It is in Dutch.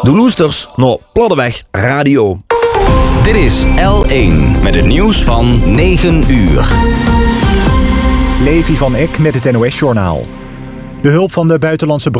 De Loesters naar Platteweg Radio. Dit is L1 met het nieuws van 9 uur. Levi van Eck met het NOS-journaal. De hulp van de buitenlandse